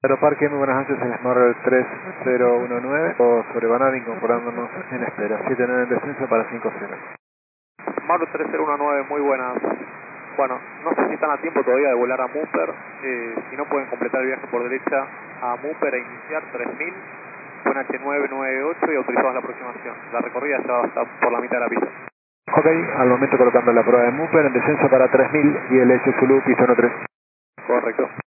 Aeroparque, muy buenas noches, el Snorrel 3019 o sobre Banal incorporándonos en espera, 79 en descenso para 50. Maru 3019, muy buenas. Bueno, no sé si están a tiempo todavía de volar a Mupper, si no pueden completar el viaje por derecha a Mupper e iniciar 3000, con H998 y autorizados la aproximación. La recorrida ya está por la mitad de la pista. Ok, al momento colocando la prueba de Mupper en descenso para 3000 y el S Zulu piso 13. Correcto.